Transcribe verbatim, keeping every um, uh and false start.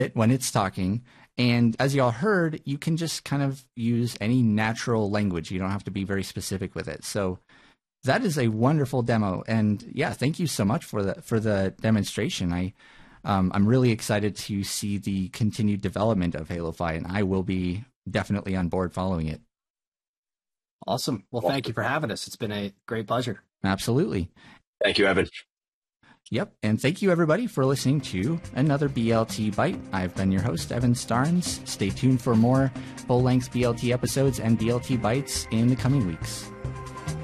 it when it's talking. And as y'all heard, you can just kind of use any natural language. You don't have to be very specific with it. So that is a wonderful demo. And yeah, thank you so much for the for the demonstration. I um, I'm really excited to see the continued development of HaloFi, and I will be definitely on board following it. Awesome. Well, thank you for having us. It's been a great pleasure. Absolutely. Thank you, Evan. Yep. And thank you, everybody, for listening to another B L T Bite. I've been your host, Evan Starnes. Stay tuned for more full-length B L T episodes and B L T Bites in the coming weeks.